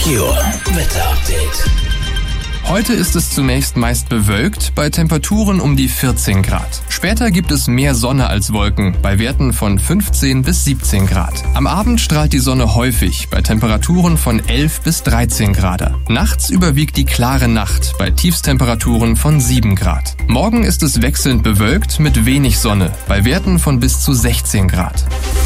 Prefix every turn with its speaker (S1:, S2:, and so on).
S1: Pure Wetter Update.
S2: Heute ist es zunächst meist bewölkt, bei Temperaturen um die 14 Grad. Später gibt es mehr Sonne als Wolken, bei Werten von 15 bis 17 Grad. Am Abend strahlt die Sonne häufig, bei Temperaturen von 11 bis 13 Grad. Nachts überwiegt die klare Nacht, bei Tiefstemperaturen von 7 Grad. Morgen ist es wechselnd bewölkt mit wenig Sonne, bei Werten von bis zu 16 Grad.